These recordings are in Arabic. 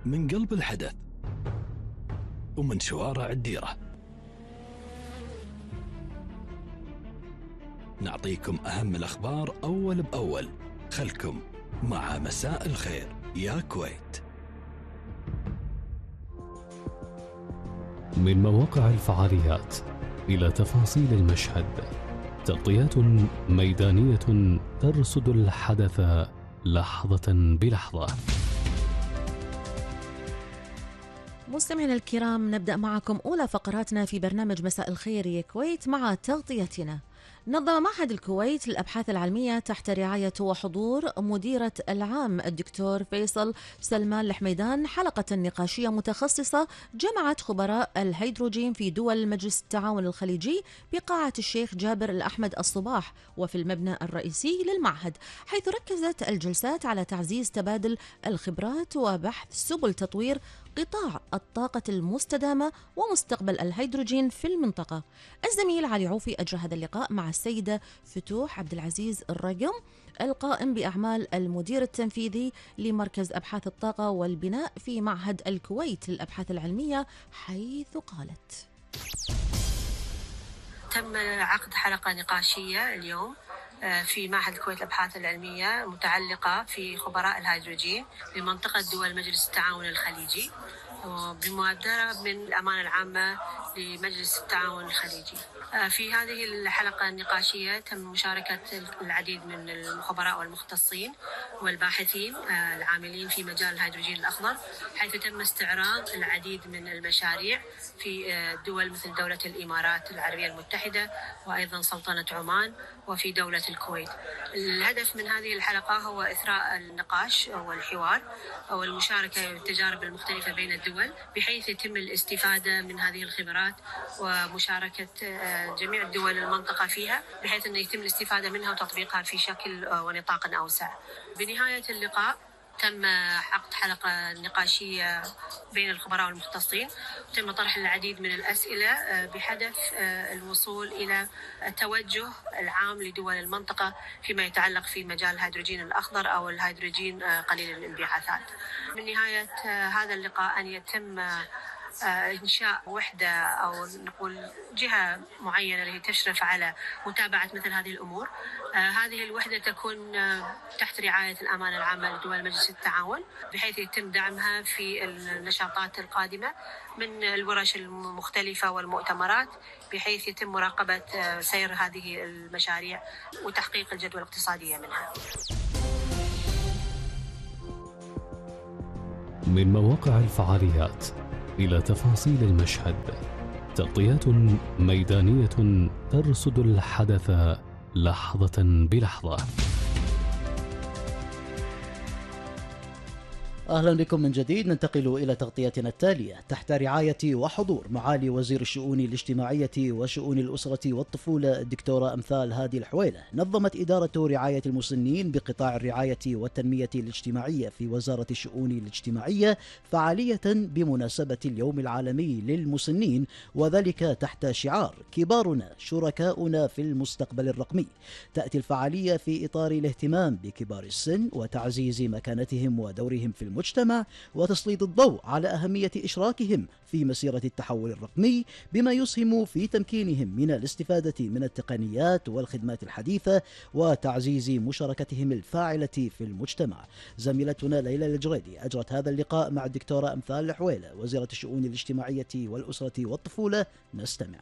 من قلب الحدث ومن شوارع الديرة، نعطيكم أهم الأخبار أول بأول. خلكم مع مساء الخير يا كويت. من مواقع الفعاليات إلى تفاصيل المشهد، تغطيات ميدانية ترصد الحدث لحظة بلحظة. مستمعينا الكرام، نبدأ معكم أولى فقراتنا في برنامج مساء الخير يا كويت مع تغطيتنا. نظم معهد الكويت للأبحاث العلمية تحت رعاية وحضور مديرة العام الدكتور فيصل سلمان الحميدان حلقة نقاشية متخصصة جمعت خبراء الهيدروجين في دول مجلس التعاون الخليجي بقاعة الشيخ جابر الأحمد الصباح وفي المبنى الرئيسي للمعهد، حيث ركزت الجلسات على تعزيز تبادل الخبرات وبحث سبل تطوير قطاع الطاقة المستدامة ومستقبل الهيدروجين في المنطقة. الزميل علي عوفي أجرى هذا اللقاء مع السيدة فتوح عبد العزيز الرقم، القائم بأعمال المدير التنفيذي لمركز أبحاث الطاقة والبناء في معهد الكويت للأبحاث العلمية، حيث قالت: تم عقد حلقة نقاشية اليوم في معهد الكويت للأبحاث العلمية متعلقة في خبراء الهيدروجين لمنطقة دول مجلس التعاون الخليجي، بمبادرة من الأمانة العامة لمجلس التعاون الخليجي. في هذه الحلقة النقاشية تم مشاركة العديد من الخبراء والمختصين والباحثين العاملين في مجال الهيدروجين الأخضر، حيث تم استعراض العديد من المشاريع في دول مثل دولة الإمارات العربية المتحدة وأيضا سلطنة عمان وفي دولة الكويت. الهدف من هذه الحلقة هو إثراء النقاش والحوار والمشاركة والتجارب المختلفة بين الدول، بحيث يتم الاستفادة من هذه الخبرات ومشاركة جميع الدول المنطقة فيها، بحيث أن يتم الاستفادة منها وتطبيقها في شكل ونطاق أوسع. بنهاية اللقاء تم عقد حلقة نقاشية بين الخبراء والمختصين، تم طرح العديد من الأسئلة بهدف الوصول إلى التوجه العام لدول المنطقة فيما يتعلق في مجال الهيدروجين الأخضر أو الهيدروجين قليل الانبعاثات. من نهاية هذا اللقاء أن يتم إنشاء وحدة أو نقول جهة معينة اللي تشرف على متابعة مثل هذه الأمور. هذه الوحدة تكون تحت رعاية الأمانة العامة لدول مجلس التعاون، بحيث يتم دعمها في النشاطات القادمة من الورش المختلفة والمؤتمرات، بحيث يتم مراقبة سير هذه المشاريع وتحقيق الجدوى الاقتصادية منها. من مواقع الفعاليات إلى تفاصيل المشهد، تغطيات ميدانية ترصد الحدث لحظة بلحظة. أهلا بكم من جديد. ننتقل إلى تغطيتنا التالية تحت رعاية وحضور معالي وزير الشؤون الاجتماعية وشؤون الأسرة والطفولة الدكتورة أمثال هادي الحويلة. نظمت إدارة رعاية المسنين بقطاع الرعاية والتنمية الاجتماعية في وزارة الشؤون الاجتماعية فعالية بمناسبة اليوم العالمي للمسنين، وذلك تحت شعار كبارنا شركاؤنا في المستقبل الرقمي. تأتي الفعالية في إطار الاهتمام بكبار السن وتعزيز مكانتهم ودورهم في المجتمع وتسليط الضوء على أهمية إشراكهم في مسيرة التحول الرقمي، بما يسهم في تمكينهم من الاستفادة من التقنيات والخدمات الحديثة وتعزيز مشاركتهم الفاعلة في المجتمع. زميلتنا ليلى الجريدي أجرت هذا اللقاء مع الدكتورة أمثال الحويلة وزيرة الشؤون الاجتماعية والأسرة والطفولة. نستمع.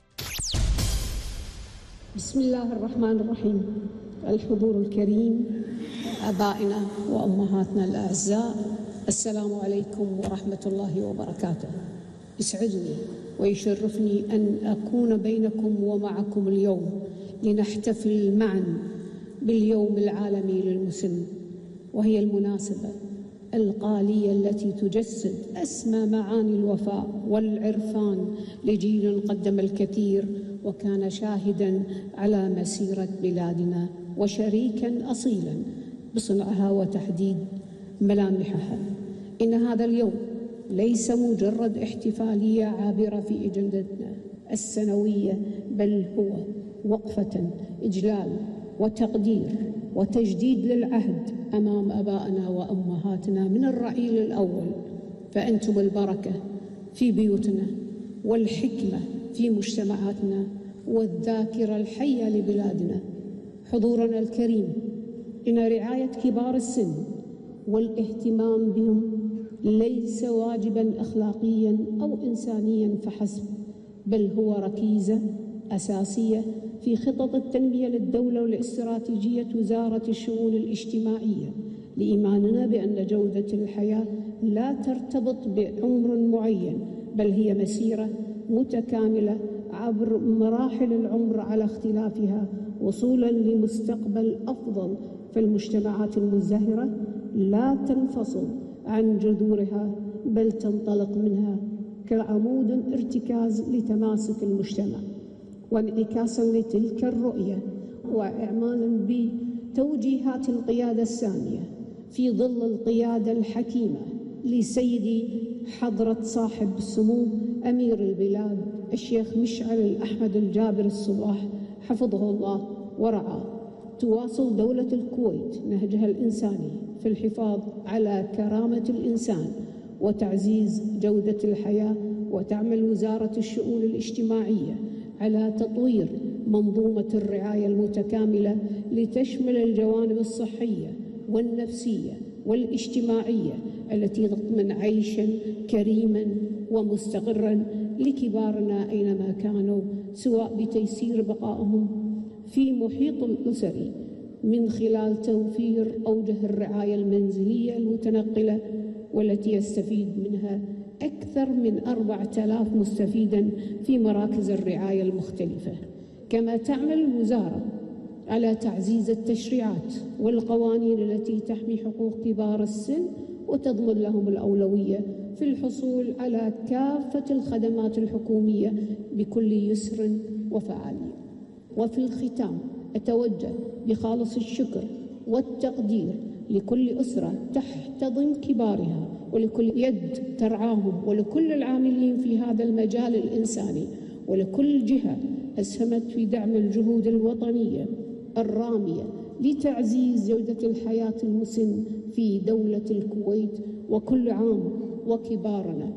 بسم الله الرحمن الرحيم. الحضور الكريم، آبائنا وأمهاتنا الأعزاء، السلام عليكم ورحمة الله وبركاته. يسعدني ويشرفني أن أكون بينكم ومعكم اليوم لنحتفل معا باليوم العالمي للمسن، وهي المناسبة القالية التي تجسد أسمى معاني الوفاء والعرفان لجيل قدم الكثير وكان شاهداً على مسيرة بلادنا وشريكاً أصيلاً بصنعها وتحديد ملامحها. إن هذا اليوم ليس مجرد احتفالية عابرة في أجندتنا السنوية، بل هو وقفة إجلال وتقدير وتجديد للعهد أمام آبائنا وأمهاتنا من الرعيل الأول فأنتم البركة في بيوتنا والحكمة في مجتمعاتنا والذاكرة الحية لبلادنا. حضورنا الكريم، إن رعاية كبار السن والاهتمام بهم ليس واجباً أخلاقياً أو إنسانياً فحسب، بل هو ركيزة أساسية في خطط التنمية للدولة والاستراتيجية وزارة الشؤون الاجتماعية، لإيماننا بأن جودة الحياة لا ترتبط بعمر معين، بل هي مسيرة متكاملة عبر مراحل العمر على اختلافها، وصولاً لمستقبل أفضل في المجتمعات المزدهرة لا تنفصل عن جذورها، بل تنطلق منها كعمود ارتكاز لتماسك المجتمع، وانعكاساً لتلك الرؤية وإعمالاً بتوجيهات القيادة السامية في ظل القيادة الحكيمة لسيدي حضرة صاحب السمو أمير البلاد الشيخ مشعل الأحمد الجابر الصباح حفظه الله ورعاه. تواصل دولة الكويت نهجها الإنساني في الحفاظ على كرامة الإنسان وتعزيز جودة الحياة، وتعمل وزارة الشؤون الاجتماعية على تطوير منظومة الرعاية المتكاملة لتشمل الجوانب الصحية والنفسية والاجتماعية التي تضمن عيشاً كريماً ومستقراً لكبارنا أينما كانوا، سواء بتيسير بقائهم في محيط الأسري من خلال توفير أوجه الرعاية المنزلية المتنقلة، والتي يستفيد منها أكثر من 4000 مستفيداً في مراكز الرعاية المختلفة. كما تعمل الوزارة على تعزيز التشريعات والقوانين التي تحمي حقوق كبار السن وتضمن لهم الأولوية في الحصول على كافة الخدمات الحكومية بكل يسر وفعالية. وفي الختام أتوجه بخالص الشكر والتقدير لكل أسرة تحتضن كبارها، ولكل يد ترعاهم، ولكل العاملين في هذا المجال الإنساني، ولكل جهة أسهمت في دعم الجهود الوطنية الرامية لتعزيز جودة الحياة المسن في دولة الكويت. وكل عام وكبارنا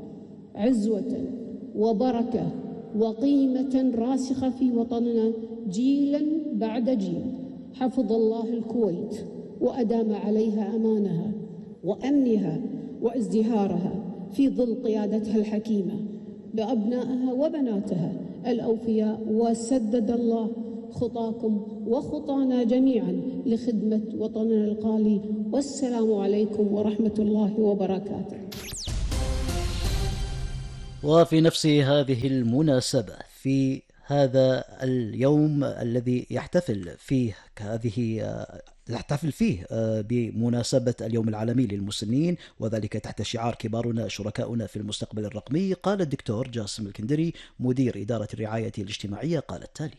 عزوة وبركة وقيمة راسخة في وطننا جيلاً بعد جيل. حفظ الله الكويت وأدام عليها أمانها وأمنها وازدهارها في ظل قيادتها الحكيمة بأبنائها وبناتها الأوفياء، وسدد الله خطاكم وخطانا جميعاً لخدمة وطننا الغالي. والسلام عليكم ورحمة الله وبركاته. وفي نفس هذه المناسبة، في هذا اليوم الذي يحتفل فيه بمناسبة اليوم العالمي للمسنين، وذلك تحت شعار كبارنا شركاؤنا في المستقبل الرقمي، قال الدكتور جاسم الكندري مدير إدارة الرعاية الاجتماعية قال التالي: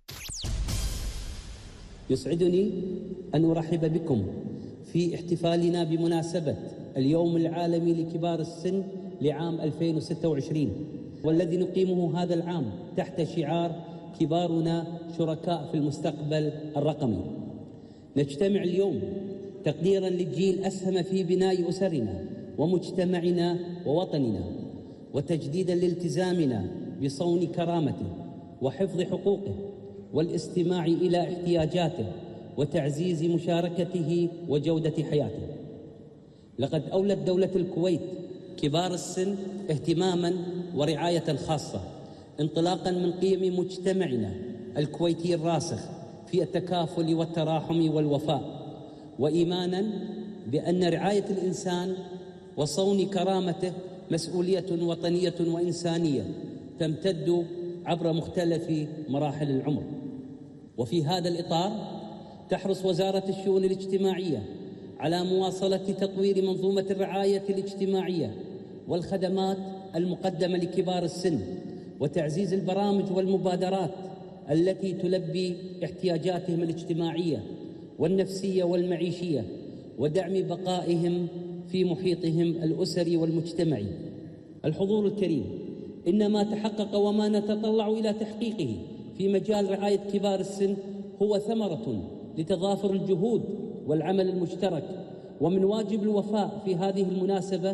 يسعدني أن أرحب بكم في احتفالنا بمناسبة اليوم العالمي لكبار السن لعام 2026، والذي نقيمه هذا العام تحت شعار كبارنا شركاء في المستقبل الرقمي. نجتمع اليوم تقديراً للجيل أسهم في بناء أسرنا ومجتمعنا ووطننا، وتجديداً لالتزامنا بصون كرامته وحفظ حقوقه والاستماع إلى احتياجاته وتعزيز مشاركته وجودة حياته. لقد أولت دولة الكويت كبار السن اهتماماً ورعاية خاصة، انطلاقاً من قيم مجتمعنا الكويتي الراسخ في التكافل والتراحم والوفاء، وإيماناً بأن رعاية الإنسان وصون كرامته مسؤولية وطنية وإنسانية تمتد عبر مختلف مراحل العمر. وفي هذا الإطار تحرص وزارة الشؤون الاجتماعية على مواصلة تطوير منظومة الرعاية الاجتماعية والخدمات المقدمة لكبار السن، وتعزيز البرامج والمبادرات التي تلبي احتياجاتهم الاجتماعية والنفسية والمعيشية، ودعم بقائهم في محيطهم الأسري والمجتمعي. الحضور الكريم، إن ما تحقق وما نتطلع إلى تحقيقه في مجال رعاية كبار السن هو ثمرة لتضافر الجهود والعمل المشترك، ومن واجب الوفاء في هذه المناسبة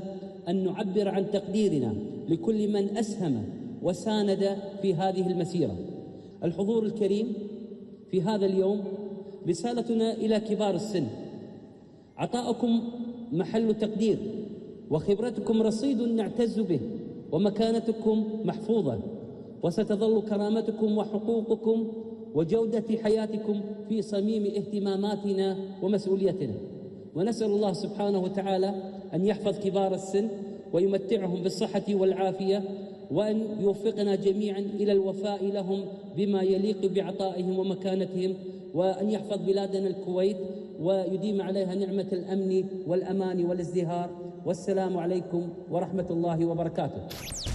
أن نعبر عن تقديرنا لكل من أسهم وساند في هذه المسيرة. الحضور الكريم، في هذا اليوم رسالتنا إلى كبار السن: عطاؤكم محل تقدير، وخبرتكم رصيد نعتز به، ومكانتكم محفوظة، وستظل كرامتكم وحقوقكم وجودة حياتكم في صميم اهتماماتنا ومسؤوليتنا. ونسأل الله سبحانه وتعالى أن يحفظ كبار السن ويمتعهم بالصحة والعافية، وأن يوفقنا جميعا إلى الوفاء لهم بما يليق بعطائهم ومكانتهم، وأن يحفظ بلادنا الكويت ويديم عليها نعمة الأمن والأمان والازدهار. والسلام عليكم ورحمة الله وبركاته.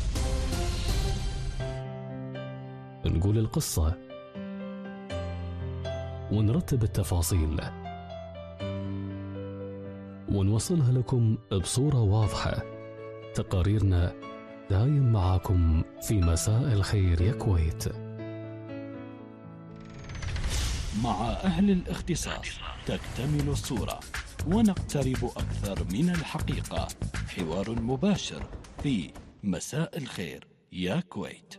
نقول القصة ونرتب التفاصيل ونوصلها لكم بصورة واضحة. تقاريرنا دايم معاكم في مساء الخير يا كويت. مع أهل الاختصاص تكتمل الصورة ونقترب أكثر من الحقيقة. حوار مباشر في مساء الخير يا كويت.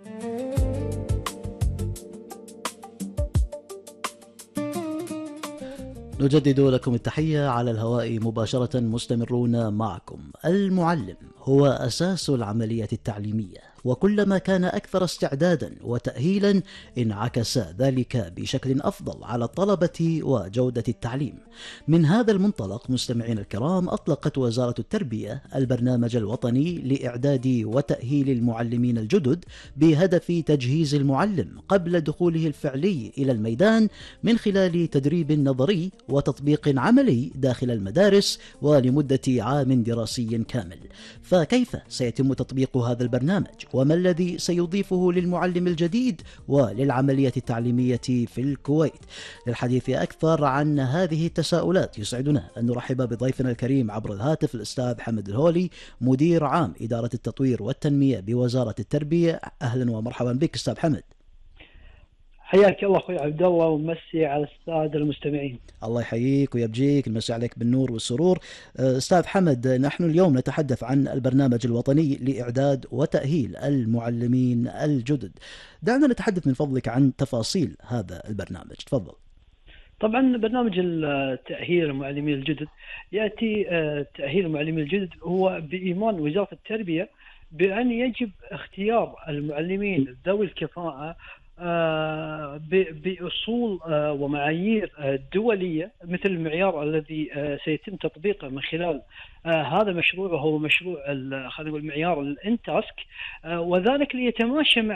نجدد لكم التحية على الهواء مباشرة، مستمرون معكم. المعلم هو أساس العملية التعليمية، وكلما كان أكثر استعدادا وتأهيلا انعكس ذلك بشكل أفضل على الطلبة وجودة التعليم. من هذا المنطلق مستمعين الكرام، أطلقت وزارة التربية البرنامج الوطني لإعداد وتأهيل المعلمين الجدد بهدف تجهيز المعلم قبل دخوله الفعلي إلى الميدان من خلال تدريب نظري وتطبيق عملي داخل المدارس ولمدة عام دراسي كامل. فكيف سيتم تطبيق هذا البرنامج؟ وما الذي سيضيفه للمعلم الجديد وللعملية التعليمية في الكويت؟ للحديث أكثر عن هذه التساؤلات يسعدنا أن نرحب بضيفنا الكريم عبر الهاتف الأستاذ حمد الهولي، مدير عام إدارة التطوير والتنمية بوزارة التربية. أهلا ومرحبا بك أستاذ حمد. حياك الله أخوي عبد الله، ومسي على السادة المستمعين. الله يحييك ويبجيك، المسي عليك بالنور والسرور. أستاذ حمد، نحن اليوم نتحدث عن البرنامج الوطني لإعداد وتأهيل المعلمين الجدد. دعنا نتحدث من فضلك عن تفاصيل هذا البرنامج، تفضل. طبعا برنامج تأهيل المعلمين الجدد يأتي تأهيل المعلمين الجدد هو بإيمان وزارة التربية بأن يجب اختيار المعلمين ذوي الكفاءة بأصول ومعايير دولية، مثل المعيار الذي سيتم تطبيقه من خلال هذا مشروع، وهو مشروع خلينا نقول معيار الانتاسك، وذلك ليتماشى مع